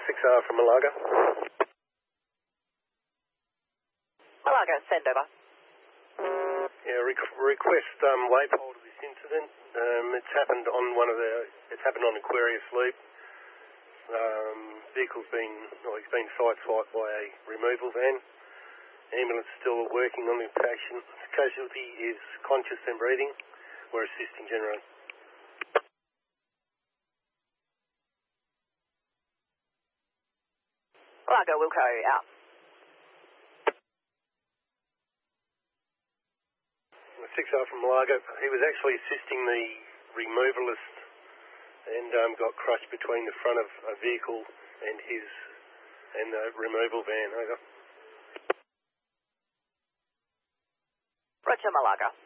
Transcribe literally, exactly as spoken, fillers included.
six R from Malaga. Malaga, send over. Yeah, re- request um, waypole to this incident. Um, it's happened on one of the, it's happened on Aquarius Loop. Um, vehicle's been, well, he's been sideswiped by a removal van. Ambulance still working on the patient. Casualty is conscious and breathing. We're assisting generally. Malaga, Wilco, out. six R from Malaga. He was actually assisting the removalist and um, got crushed between the front of a vehicle and his and the removal van. Over. Roger, Malaga.